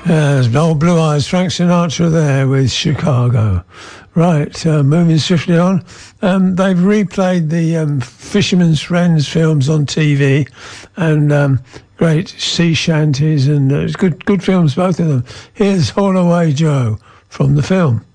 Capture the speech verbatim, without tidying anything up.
Uh, there's old Blue Eyes, Frank Sinatra there with Chicago. Right, uh, moving swiftly on. Um, they've replayed the um, Fisherman's Friends films on T V, and um, great sea shanties, and uh, it's good, good films, both of them. Here's Haul Away Joe from the film.